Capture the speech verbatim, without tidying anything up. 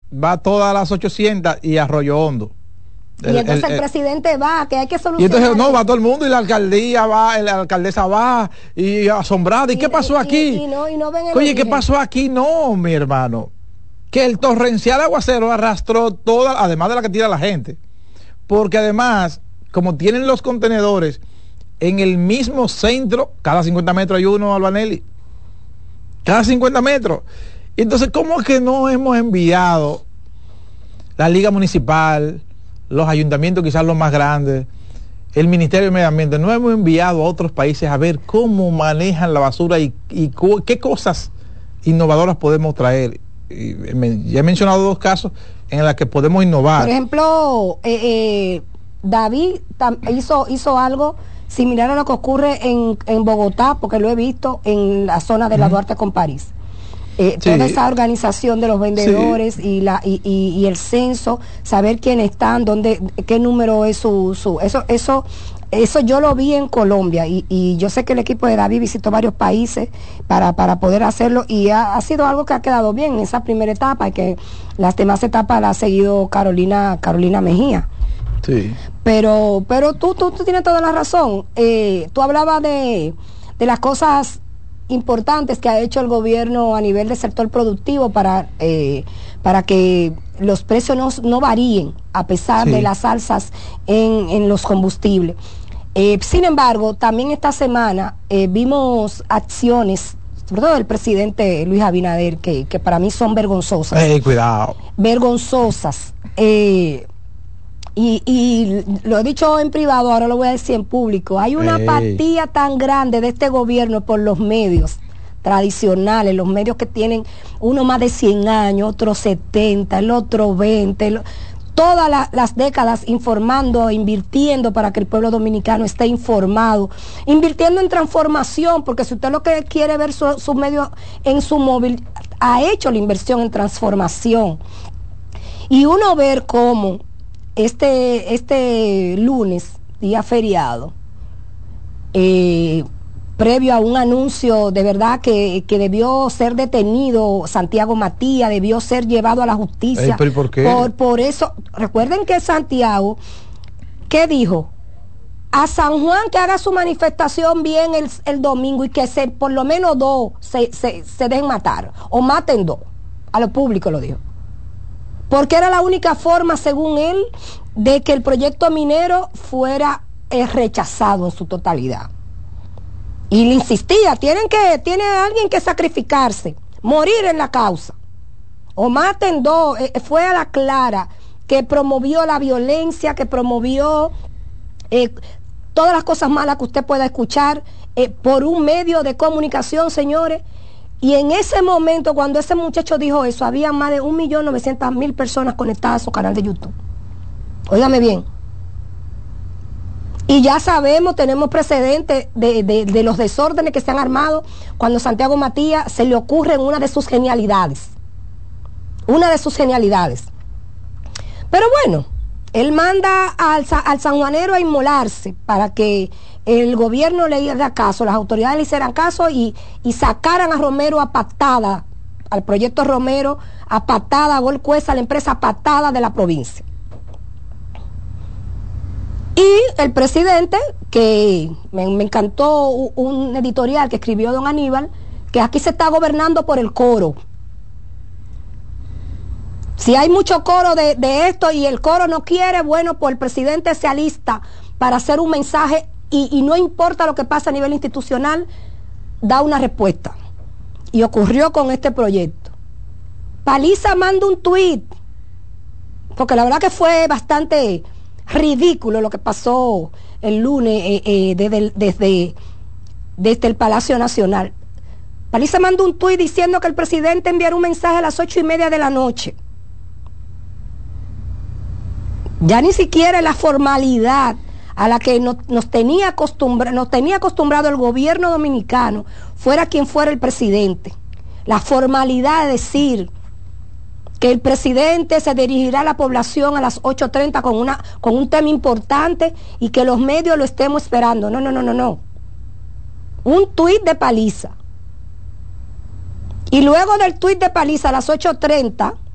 va todas las ochocientas y Arroyo Hondo. El, y entonces el, el, el presidente va, que hay que solucionar. Y entonces no, va todo el mundo y la alcaldía va, la alcaldesa va y asombrada. ¿Y, ¿Y qué pasó aquí? Y, y no, y no ven el Oye, origen. ¿qué pasó aquí? No, mi hermano. Que el torrencial aguacero arrastró toda, además de la que tira la gente. Porque además, como tienen los contenedores en el mismo centro, cada cincuenta metros hay uno, Albanelli. Cada cincuenta metros. Y entonces, ¿cómo es que no hemos enviado la Liga Municipal, los ayuntamientos quizás los más grandes, el Ministerio de Medio Ambiente, no hemos enviado a otros países a ver cómo manejan la basura y, y qué cosas innovadoras podemos traer? Y me, ya he mencionado dos casos en los que podemos innovar. Por ejemplo, eh, eh, David hizo, hizo algo similar a lo que ocurre en, en Bogotá, porque lo he visto en la zona de la uh-huh. Duarte con París. Eh, sí. Toda esa organización de los vendedores sí. y la y, y, y el censo, saber quiénes están, dónde, qué número es su, su eso eso eso yo lo vi en Colombia y, y yo sé que el equipo de David visitó varios países para, para poder hacerlo y ha, ha sido algo que ha quedado bien en esa primera etapa y que las demás etapas las ha seguido Carolina Carolina Mejía. Sí. Pero pero tú tú, tú tienes toda la razón. Eh, tú hablabas de de las cosas importantes que ha hecho el gobierno a nivel del sector productivo para eh, para que los precios no, no varíen a pesar sí. de las alzas en, en los combustibles. Eh, sin embargo, también esta semana eh, vimos acciones, sobre todo del presidente Luis Abinader, que, que para mí son vergonzosas. Hey, cuidado. Vergonzosas. Eh, Y, y lo he dicho en privado, ahora lo voy a decir en público. Hay una Ey. apatía tan grande de este gobierno por los medios tradicionales, los medios que tienen uno más de cien años, otro setenta, el otro veinte, lo, todas la, las décadas informando, invirtiendo para que el pueblo dominicano esté informado, invirtiendo en transformación, porque si usted lo que quiere ver sus su medios en su móvil, ha hecho la inversión en transformación. Y uno ver cómo Este, este lunes, día feriado, eh, previo a un anuncio de verdad que, que debió ser detenido Santiago Matías, debió ser llevado a la justicia. Ey, ¿pero por qué? Por, por eso, recuerden que Santiago, ¿qué dijo? A San Juan que haga su manifestación bien el, el domingo y que se, por lo menos dos se, se, se dejen matar, o maten dos. A lo público lo dijo. Porque era la única forma, según él, de que el proyecto minero fuera eh, rechazado en su totalidad. Y le insistía, tienen que, tiene alguien que sacrificarse, morir en la causa. O maten dos, eh, fue a la clara, que promovió la violencia, que promovió eh, todas las cosas malas que usted pueda escuchar eh, por un medio de comunicación, señores. Y en ese momento, cuando ese muchacho dijo eso, había más de un millón novecientas mil personas conectadas a su canal de YouTube. Óigame bien. Y ya sabemos, tenemos precedentes de, de, de los desórdenes que se han armado cuando Santiago Matías se le ocurre en una de sus genialidades. Una de sus genialidades. Pero bueno, él manda al, al sanjuanero a inmolarse para que el gobierno le diera caso, las autoridades le hicieran caso y, y sacaran a Romero a patada, al proyecto Romero, a patada, a Golcuesa, a la empresa patada de la provincia. Y el presidente, que me, me encantó un, un editorial que escribió don Aníbal, que aquí se está gobernando por el coro. Si hay mucho coro de, de esto y el coro no quiere, bueno, pues el presidente se alista para hacer un mensaje y, y no importa lo que pase a nivel institucional, da una respuesta. Y ocurrió con este proyecto. Paliza manda un tuit, porque la verdad que fue bastante ridículo lo que pasó el lunes eh, eh, desde, desde, desde el Palacio Nacional. Paliza manda un tuit diciendo que el presidente enviará un mensaje a las ocho y media de la noche. Ya ni siquiera la formalidad a la que nos, nos, tenía acostumbra, nos tenía acostumbrado el gobierno dominicano, fuera quien fuera el presidente. La formalidad de decir que el presidente se dirigirá a la población a las ocho treinta con, una, con un tema importante y que los medios lo estemos esperando. No, no, no, no, no. Un tuit de Paliza. Y luego del tuit de Paliza a las ocho treinta...